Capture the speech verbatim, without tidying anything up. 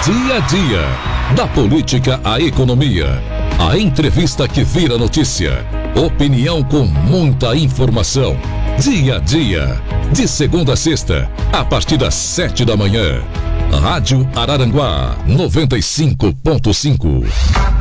Dia a dia. Da política à economia. A entrevista que vira notícia. Opinião com muita informação. Dia a dia. De segunda a sexta, a partir das sete da manhã. Rádio Araranguá noventa e cinco ponto cinco.